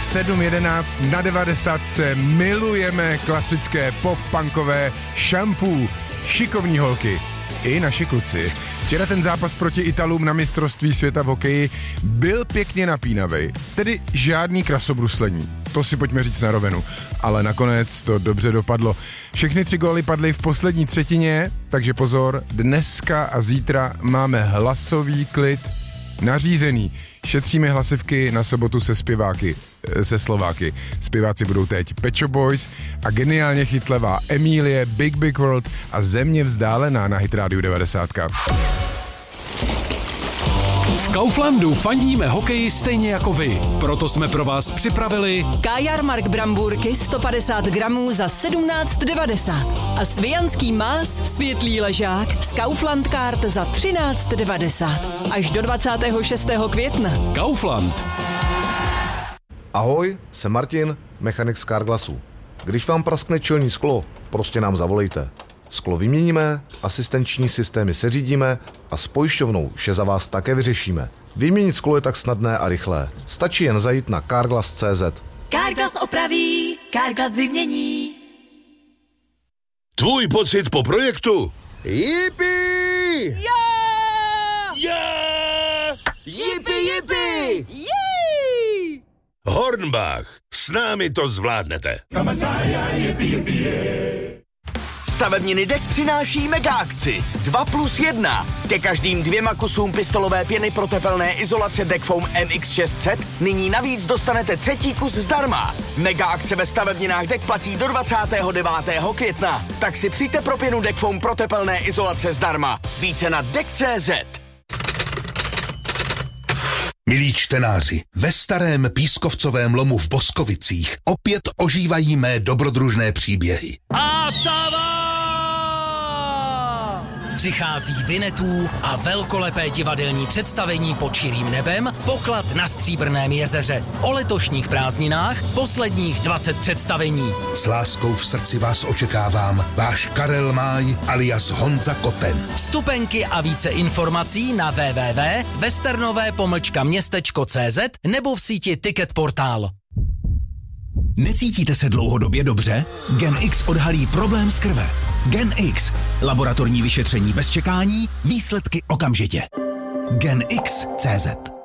7:11 na 90. Milujeme klasické pop-punkové šampů. Šikovní holky. I naši kluci. Včera ten zápas proti Italům na mistrovství světa v hokeji byl pěkně napínavej. Tedy žádný krasobruslení. To si pojďme říct na rovinu. Ale nakonec to dobře dopadlo. Všechny 3 góly padly v poslední třetině, takže pozor, dneska a zítra máme hlasový klid nařízený. Šetříme hlasivky na sobotu se Slováky. Zpěváci budou teď Pet Shop Boys a geniálně chytlevá Emílie, Big World a Země vzdálená na Hit Radio 90. V Kauflandu fandíme hokeji stejně jako vy. Proto jsme pro vás připravili Kajarmark brambůrky 150 gramů za 17,90 a svijanský más světlý ležák z Kaufland Card za 13,90 až do 26. května. Kaufland. Ahoj, jsem Martin, mechanik z Carglassu. Když vám praskne čelní sklo, prostě nám zavolejte. Sklo vyměníme, asistenční systémy seřídíme a s pojišťovnou vše za vás také vyřešíme. Vyměnit sklo je tak snadné a rychlé. Stačí jen zajít na carglass.cz. Carglass opraví, Carglass vymění. Tvůj pocit po projektu? Yippie! Yeah! Yeah! Yippie! Jej! Hornbach, s námi to zvládnete. Stavebniny Dek přináší mega akci 2+1. Ke každým 2 kusům pistolové pěny pro tepelné izolace Dekfoam MX600 nyní navíc dostanete 3. kus zdarma. Mega akce ve stavebninách Dek platí do 29. května. Tak si přijďte pro pěnu Dekfoam pro tepelné izolace zdarma. Více na Dek.cz. Milí čtenáři, ve starém pískovcovém lomu v Boskovicích opět ožívají mé dobrodružné příběhy. Přichází Vinetů a velkolepé divadelní představení Pod širým nebem, Poklad na Stříbrném jezeře. O letošních prázdninách posledních 20 představení. S láskou v srdci vás očekávám, váš Karel Máj alias Honza Koten. Vstupenky a více informací na www.westernové-městečko.cz nebo v síti Ticket Portál. Necítíte se dlouhodobě dobře? GenX odhalí problém z krve. GenX. Laboratorní vyšetření bez čekání, výsledky okamžitě. GenX.cz